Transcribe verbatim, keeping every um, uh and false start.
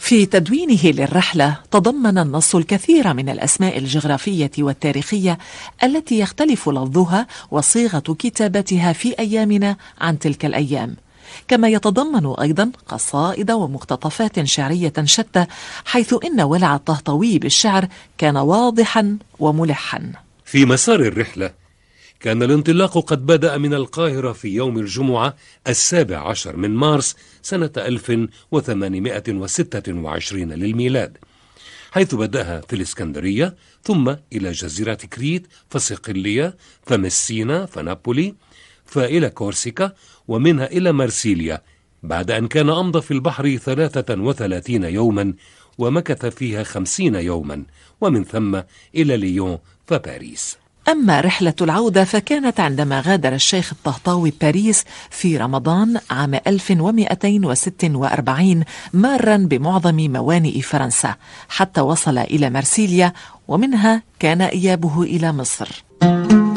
في تدوينه للرحلة تضمن النص الكثير من الأسماء الجغرافية والتاريخية التي يختلف لفظها وصيغة كتابتها في أيامنا عن تلك الأيام، كما يتضمن أيضا قصائد ومقتطفات شعرية شتى، حيث إن ولع الطهطاوي بالشعر كان واضحا وملحا. في مسار الرحلة كان الانطلاق قد بدأ من القاهرة في يوم الجمعة السابع عشر من مارس سنة ألف وثمانمائة وستة وعشرين للميلاد، حيث بدأها في الإسكندرية، ثم إلى جزيرة كريت، فصقلية، فمسينا، فنابولي، فإلى كورسيكا، ومنها إلى مرسيليا، بعد أن كان أمضى في البحر ثلاثة وثلاثين يوما ومكث فيها خمسين يوما، ومن ثم إلى ليون فباريس. أما رحلة العودة فكانت عندما غادر الشيخ الطهطاوي باريس في رمضان عام ألف ومئتين وستة وأربعين، مارا بمعظم موانئ فرنسا حتى وصل إلى مرسيليا، ومنها كان إيابه إلى مصر.